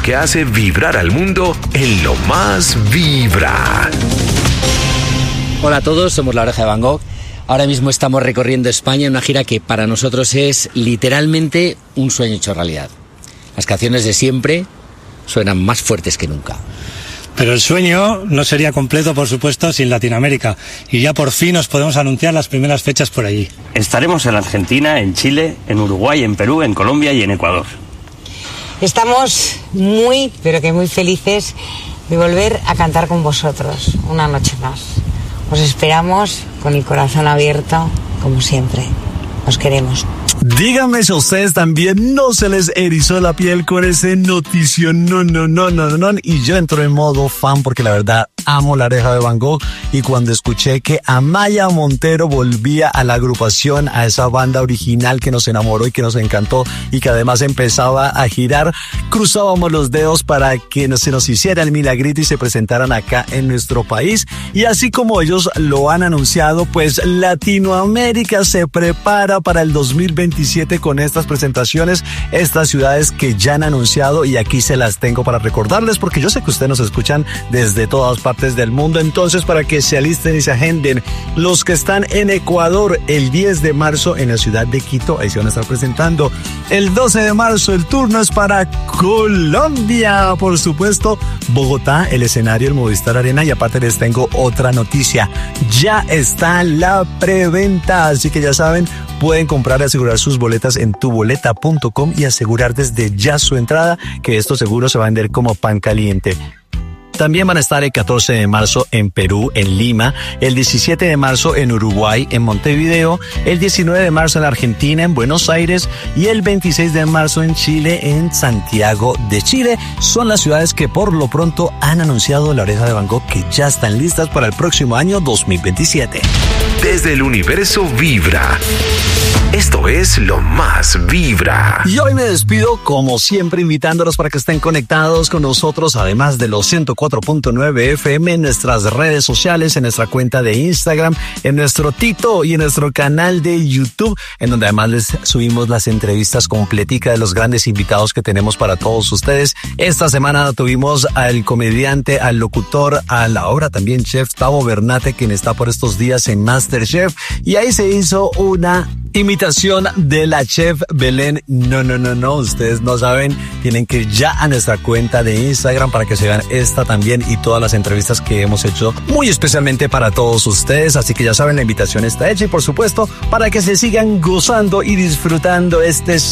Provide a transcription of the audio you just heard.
que hace vibrar al mundo en Lo Más Vibra. Hola a todos, somos La Oreja de Van Gogh. Ahora mismo estamos recorriendo España en una gira que para nosotros es literalmente un sueño hecho realidad. Las canciones de siempre suenan más fuertes que nunca. Pero el sueño no sería completo, por supuesto, sin Latinoamérica. Y ya por fin os podemos anunciar las primeras fechas por allí. Estaremos en Argentina, en Chile, en Uruguay, en Perú, en Colombia y en Ecuador. Estamos muy, pero que muy felices de volver a cantar con vosotros una noche más. Os esperamos con el corazón abierto, como siempre. Os queremos. Díganme si a ustedes también no se les erizó la piel con ese notición. No. Y yo entro en modo fan porque la verdad amo La Oreja de Van Gogh. Y cuando escuché que Amaya Montero volvía a la agrupación, a esa banda original que nos enamoró y que nos encantó y que además empezaba a girar, cruzábamos los dedos para que se nos hiciera el milagrito y se presentaran acá en nuestro país. Y así como ellos lo han anunciado, pues Latinoamérica se prepara para el 2027 con estas presentaciones, estas ciudades que ya han anunciado, y aquí se las tengo para recordarles porque yo sé que ustedes nos escuchan desde todas partes del mundo. Entonces, para que se alisten y se agenden, los que están en Ecuador el 10 de marzo en la ciudad de Quito, ahí se van a estar presentando. El 12 de marzo el turno es para Colombia, por supuesto, Bogotá, el escenario, el Movistar Arena. Y aparte les tengo otra noticia, ya está la preventa, así que ya saben, pueden comprar y asegurar sus boletas en tuboleta.com y asegurar desde ya su entrada, que esto seguro se va a vender como pan caliente. También van a estar el 14 de marzo en Perú, en Lima, el 17 de marzo en Uruguay, en Montevideo, el 19 de marzo en Argentina, en Buenos Aires, y el 26 de marzo en Chile, en Santiago de Chile. Son las ciudades que por lo pronto han anunciado La Oreja de Van Gogh que ya están listas para el próximo año 2027. Desde el universo Vibra, esto es Lo Más Vibra. Y hoy me despido como siempre invitándolos para que estén conectados con nosotros, además de los 104.9 FM en nuestras redes sociales, en nuestra cuenta de Instagram, en nuestro Tito y en nuestro canal de YouTube, en donde además les subimos las entrevistas completicas de los grandes invitados que tenemos para todos ustedes. Esta semana tuvimos al comediante, al locutor, a la obra también chef Tavo Bernate, quien está por estos días en MasterChef, y ahí se hizo una imitación de la chef Belén. No, ustedes no saben, tienen que ir ya a nuestra cuenta de Instagram para que se vean esta también y todas las entrevistas que hemos hecho muy especialmente para todos ustedes. Así que ya saben, la invitación está hecha y por supuesto para que se sigan gozando y disfrutando este